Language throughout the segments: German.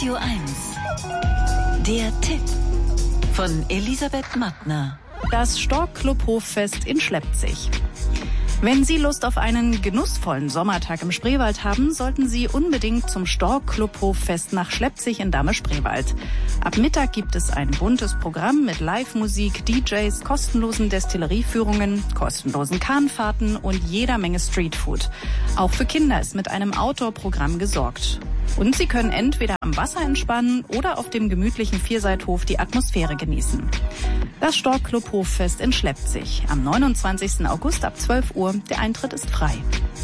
Radio 1. Der Tipp von Elisabeth Mattner. Das Stork-Club Hoffest in Schleppzig. Wenn Sie Lust auf einen genussvollen Sommertag im Spreewald haben, sollten Sie unbedingt zum Stork-Club Hoffest nach Schleppzig in Dahme-Spreewald. Ab Mittag gibt es ein buntes Programm mit Live-Musik, DJs, kostenlosen Destillerieführungen, kostenlosen Kahnfahrten und jeder Menge Streetfood. Auch für Kinder ist mit einem Outdoor-Programm gesorgt. Und Sie können entweder am Wasser entspannen oder auf dem gemütlichen Vierseithof die Atmosphäre genießen. Das Stork-Club Hoffest in Schleppzig am 29. August ab 12 Uhr. Der Eintritt ist frei.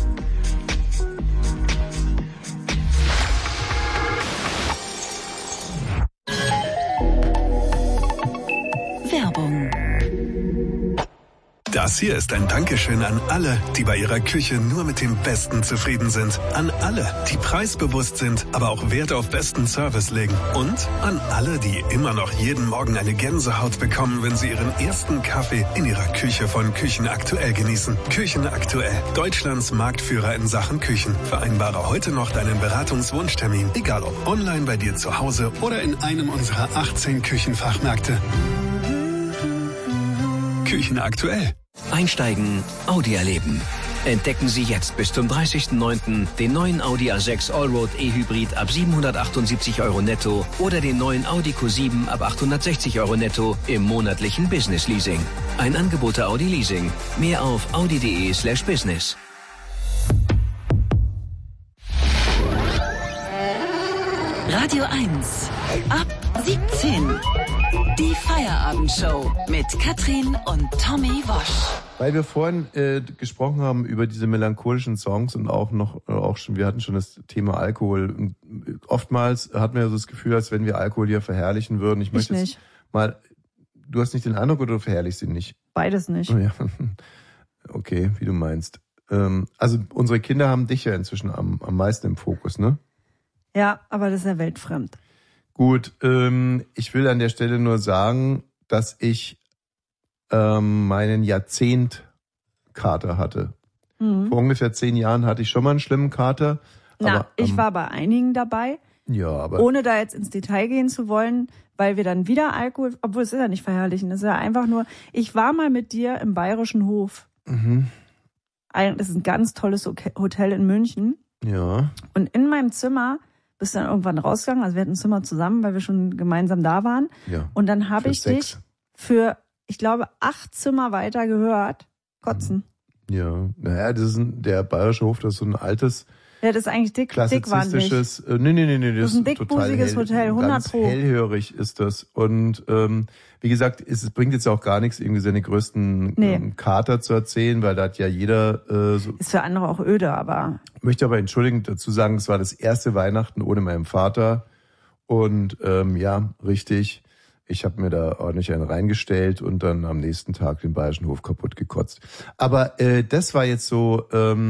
Werbung. Das hier ist ein Dankeschön an alle, die bei ihrer Küche nur mit dem Besten zufrieden sind. An alle, die preisbewusst sind, aber auch Wert auf besten Service legen. Und an alle, die immer noch jeden Morgen eine Gänsehaut bekommen, wenn sie ihren ersten Kaffee in ihrer Küche von Küchenaktuell genießen. Küchenaktuell, Deutschlands Marktführer in Sachen Küchen. Vereinbare heute noch deinen Beratungswunschtermin, egal ob online bei dir zu Hause oder in einem unserer 18 Küchenfachmärkte. Küchenaktuell. Einsteigen, Audi erleben. Entdecken Sie jetzt bis zum 30.09. den neuen Audi A6 Allroad E-Hybrid ab 778 € netto oder den neuen Audi Q7 ab 860 € netto im monatlichen Business Leasing. Ein Angebot der Audi Leasing. Mehr auf audi.de/business. Radio 1. Ab 17. Die Feierabendshow mit Katrin und Tommy Wosch. Weil wir vorhin gesprochen haben über diese melancholischen Songs und wir hatten schon das Thema Alkohol. Und oftmals hat man ja so das Gefühl, als wenn wir Alkohol hier verherrlichen würden. Ich möchte nicht. Mal, du hast nicht den Eindruck oder du verherrlichst ihn nicht? Beides nicht. Oh ja. Okay, wie du meinst. Also unsere Kinder haben dich ja inzwischen am meisten im Fokus, ne? Ja, aber das ist ja weltfremd. Gut, ich will an der Stelle nur sagen, dass ich meinen Jahrzehnt-Kater hatte. Vor ungefähr 10 Jahren hatte ich schon mal einen schlimmen Kater. Ich war bei einigen dabei. Ja, aber ohne da jetzt ins Detail gehen zu wollen, weil wir dann wieder Alkohol, obwohl es ist ja nicht verherrlichen, es ist ja einfach nur, ich war mal mit dir im Bayerischen Hof. Das ist ein ganz tolles Hotel in München. Ja. Und in meinem Zimmer bist du dann irgendwann rausgegangen, also wir hatten ein Zimmer zusammen, weil wir schon gemeinsam da waren. Ja. Und dann habe ich dich für, ich glaube, 8 Zimmer weiter gehört, kotzen. Ja, naja, der Bayerische Hof, das ist so ein altes, ja, das ist eigentlich klassizistisches, nee, das ist ein dickbusiges Hotel, 100 ganz hellhörig ist das. Und wie gesagt, es bringt jetzt auch gar nichts, irgendwie seine größten Kater zu erzählen, weil da hat ja jeder ist für andere auch öde, aber möchte aber entschuldigend dazu sagen, es war das erste Weihnachten ohne meinen Vater. Und ja, richtig, ich habe mir da ordentlich einen reingestellt und dann am nächsten Tag den Bayerischen Hof kaputt gekotzt. Aber das war jetzt so,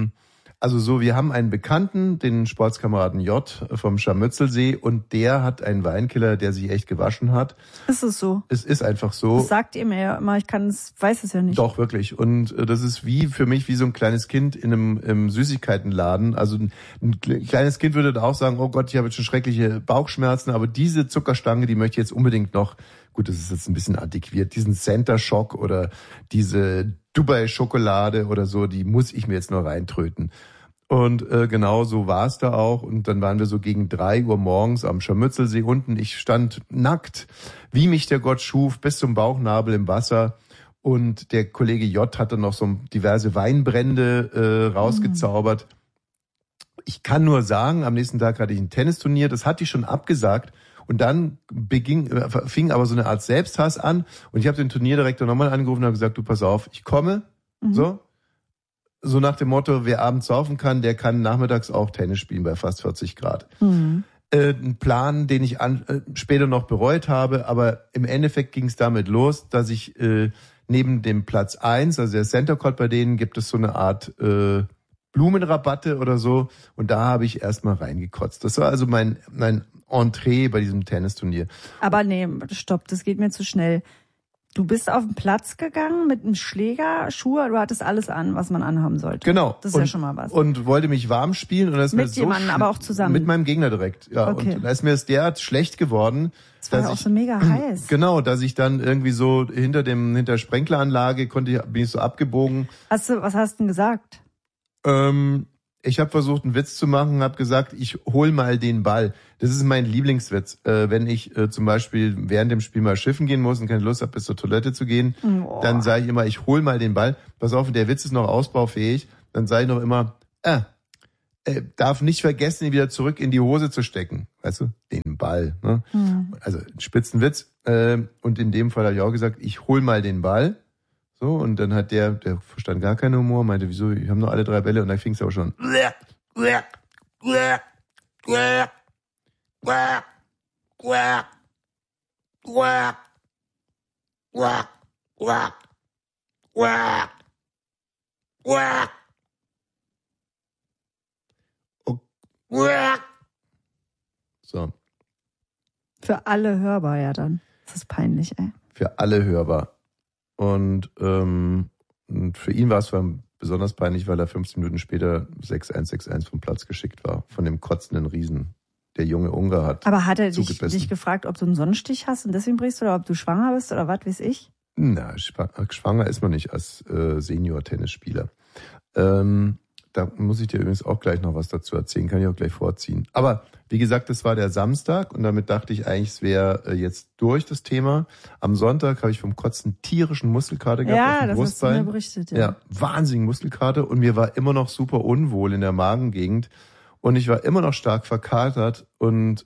wir haben einen Bekannten, den Sportskameraden J vom Scharmützelsee, und der hat einen Weinkiller, der sich echt gewaschen hat. Ist es so? Es ist einfach so. Das sagt ihr mir ja immer, weiß es ja nicht. Doch, wirklich. Und das ist für mich wie so ein kleines Kind in einem Süßigkeitenladen. Also ein kleines Kind würde da auch sagen, oh Gott, ich habe jetzt schon schreckliche Bauchschmerzen, aber diese Zuckerstange, die möchte ich jetzt unbedingt noch, gut, das ist jetzt ein bisschen antiquiert, diesen Center Shock oder diese Dubai-Schokolade oder so, die muss ich mir jetzt nur reintröten. Und genau so war es da auch. Und dann waren wir so gegen 3 Uhr morgens am Scharmützelsee unten. Ich stand nackt, wie mich der Gott schuf, bis zum Bauchnabel im Wasser. Und der Kollege J hatte noch so diverse Weinbrände rausgezaubert. Ich kann nur sagen, am nächsten Tag hatte ich ein Tennisturnier, das hatte ich schon abgesagt. Und dann fing aber so eine Art Selbsthass an. Und ich habe den Turnierdirektor nochmal angerufen und habe gesagt, du pass auf, ich komme. So nach dem Motto, wer abends saufen kann, der kann nachmittags auch Tennis spielen bei fast 40 Grad. Ein Plan, den ich später noch bereut habe, aber im Endeffekt ging es damit los, dass ich neben dem Platz 1, also der Center Court bei denen, gibt es so eine Art Blumenrabatte oder so, und da habe ich erstmal reingekotzt. Das war also mein Entree bei diesem Tennisturnier. Aber nee, stopp, das geht mir zu schnell. Du bist auf den Platz gegangen mit einem Schläger, Schuhe, du hattest alles an, was man anhaben sollte. Genau. Das ist ja schon mal was. Und wollte mich warm spielen. Und das ist mit mir so jemandem, aber auch zusammen? Mit meinem Gegner direkt, ja. Okay. Und da ist mir das derart schlecht geworden. Das war ja auch so mega heiß. Genau, dass ich dann irgendwie so hinter der Sprenkleranlage bin ich so abgebogen. Was hast du denn gesagt? Ich habe versucht, einen Witz zu machen, habe gesagt, ich hol mal den Ball. Das ist mein Lieblingswitz. Wenn ich zum Beispiel während dem Spiel mal schiffen gehen muss und keine Lust habe, bis zur Toilette zu gehen, dann sage ich immer, ich hol mal den Ball. Pass auf, der Witz ist noch ausbaufähig. Dann sage ich noch immer, darf nicht vergessen, ihn wieder zurück in die Hose zu stecken. Weißt du, den Ball. Ne? Also Spitzenwitz. Und in dem Fall habe ich auch gesagt, ich hol mal den Ball. So, und dann hat der verstand gar keinen Humor, meinte, wieso, ich habe nur alle 3 Bälle, und dann fing es auch schon. So. Für alle hörbar ja dann. Das ist peinlich, ey. Für alle hörbar. Und für ihn war es besonders peinlich, weil er 15 Minuten später 6-1 vom Platz geschickt war, von dem kotzenden Riesen. Der junge Ungar hat. Aber hat er dich gefragt, ob du einen Sonnenstich hast und deswegen brichst oder ob du schwanger bist oder was weiß ich? Na, schwanger ist man nicht als Senior-Tennisspieler. Da muss ich dir übrigens auch gleich noch was dazu erzählen, kann ich auch gleich vorziehen. Aber wie gesagt, das war der Samstag und damit dachte ich eigentlich, es wäre jetzt durch das Thema. Am Sonntag habe ich vom Kotzen tierischen Muskelkater gehabt auf dem Brustbein. Ja, das hast du mir berichtet, ja. Ja, wahnsinnig Muskelkater und mir war immer noch super unwohl in der Magengegend und ich war immer noch stark verkatert und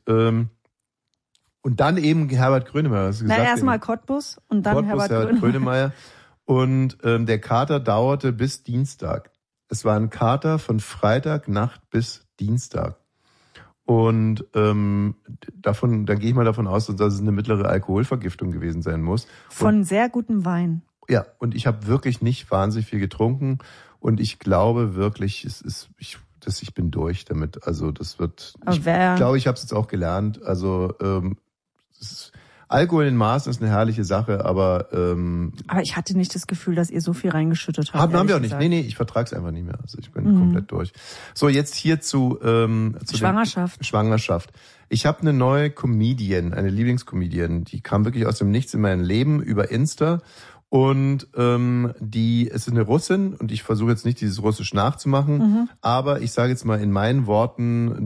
dann eben Herbert Grönemeyer. Hast du gesagt, erstmal Cottbus und dann Herbert Grönemeyer. Und der Kater dauerte bis Dienstag. Es war ein Kater von Freitagnacht bis Dienstag. Und dann gehe ich mal davon aus, dass es eine mittlere Alkoholvergiftung gewesen sein muss. Von sehr gutem Wein. Ja, und ich habe wirklich nicht wahnsinnig viel getrunken. Und ich glaube wirklich, ich bin durch damit. Also das wird. Ich glaube, ich habe es jetzt auch gelernt. Also Alkohol in Maßen ist eine herrliche Sache, aber ich hatte nicht das Gefühl, dass ihr so viel reingeschüttet habt. Haben wir auch nicht. Nee, ich vertrag's einfach nicht mehr. Also ich bin komplett durch. So, jetzt hier zu Schwangerschaft. Ich habe eine neue Comedian, eine Lieblingscomedian, die kam wirklich aus dem Nichts in mein Leben über Insta. Und es ist eine Russin und ich versuche jetzt nicht dieses Russisch nachzumachen, aber ich sage jetzt mal in meinen Worten,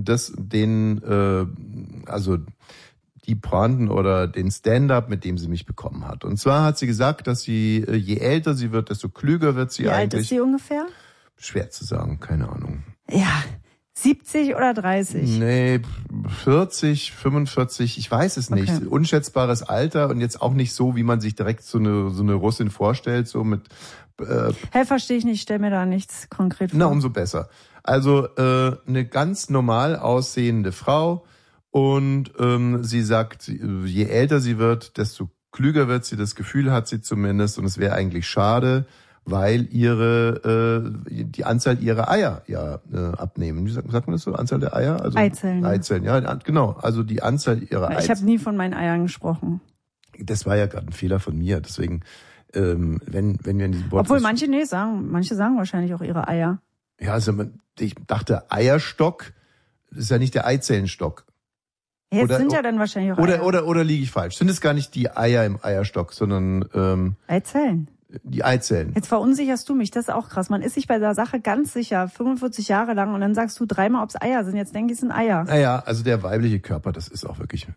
die Pointen oder den Stand-up, mit dem sie mich bekommen hat. Und zwar hat sie gesagt, dass sie, je älter sie wird, desto klüger wird sie eigentlich. Wie alt ist sie ungefähr? Schwer zu sagen, keine Ahnung. Ja, 70 oder 30? Nee, 40, 45, ich weiß es nicht. Okay. Unschätzbares Alter und jetzt auch nicht so, wie man sich direkt so eine Russin vorstellt, so mit... verstehe ich nicht, stell mir da nichts konkret vor. Na, umso besser. Also eine ganz normal aussehende Frau und sie sagt, je älter sie wird, desto klüger wird sie, das Gefühl hat sie zumindest und es wäre eigentlich schade, weil die Anzahl ihrer Eier abnehmen. Wie sagt man das so? Anzahl der Eier? Also Eizellen, ja, genau. Also die Anzahl ihrer Eier. Ich habe nie von meinen Eiern gesprochen. Das war ja gerade ein Fehler von mir. Deswegen, wenn wir in diesem Podcast... Obwohl manche sagen wahrscheinlich auch ihre Eier. Ja, also ich dachte, Eierstock ist ja nicht der Eizellenstock. Jetzt sind ja dann wahrscheinlich auch Eier. Oder liege ich falsch? Sind es gar nicht die Eier im Eierstock, sondern... Eizellen. Die Eizellen. Jetzt verunsicherst du mich, das ist auch krass. Man ist sich bei der Sache ganz sicher, 45 Jahre lang, und dann sagst du 3-mal, ob es Eier sind. Jetzt denke ich, es sind Eier. Naja, also der weibliche Körper, das ist auch wirklich...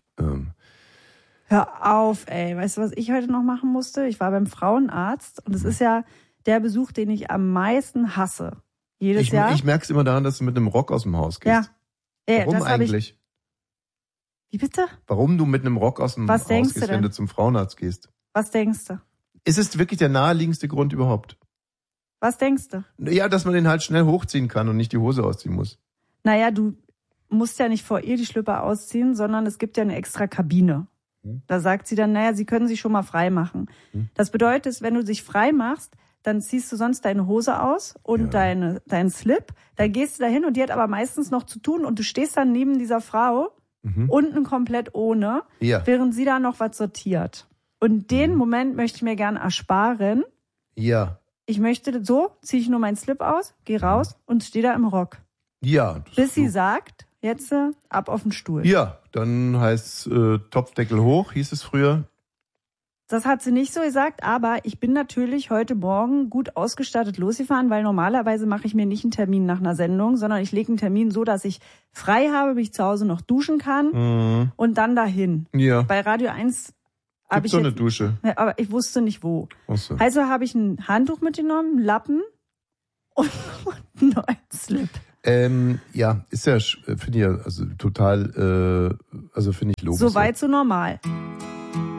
Hör auf, ey. Weißt du, was ich heute noch machen musste? Ich war beim Frauenarzt und es ist ja der Besuch, den ich am meisten hasse. Jedes Jahr. Ich merke es immer daran, dass du mit einem Rock aus dem Haus gehst. Ja. Warum eigentlich? Wie bitte? Warum du mit einem Rock aus dem Haus gehst, wenn du zum Frauenarzt gehst? Was denkst du? Ist es wirklich der naheliegendste Grund überhaupt? Was denkst du? Ja, dass man den halt schnell hochziehen kann und nicht die Hose ausziehen muss. Naja, du musst ja nicht vor ihr die Schlüpper ausziehen, sondern es gibt ja eine extra Kabine. Da sagt sie dann, naja, sie können sich schon mal frei machen. Das bedeutet, wenn du dich frei machst, dann ziehst du sonst deine Hose aus und deinen Slip. Dann gehst du dahin und die hat aber meistens noch zu tun und du stehst dann neben dieser Frau unten komplett ohne, während sie da noch was sortiert. Und den Moment möchte ich mir gern ersparen. Ja. Ich möchte, so ziehe ich nur meinen Slip aus, gehe raus und stehe da im Rock. Ja. Bis sie sagt, jetzt ab auf den Stuhl. Ja, dann heißt Topfdeckel hoch, hieß es früher. Das hat sie nicht so gesagt, aber ich bin natürlich heute Morgen gut ausgestattet losgefahren, weil normalerweise mache ich mir nicht einen Termin nach einer Sendung, sondern ich lege einen Termin so, dass ich frei habe, mich zu Hause noch duschen kann und dann dahin. Ja. Bei Radio 1 habe ich so eine Dusche. Aber ich wusste nicht wo. Ach so. Also habe ich ein Handtuch mitgenommen, einen Lappen und einen neuen Slip. Ja, ist ja, finde ich, also total, also finde ich logisch. So weit, so normal.